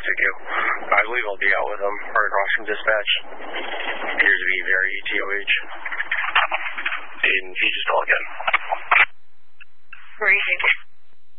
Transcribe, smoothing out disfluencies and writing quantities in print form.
ticket. I believe I'll be out with him right across from dispatch. Appears to be very ETOH. And he just called again. Where are you thinking?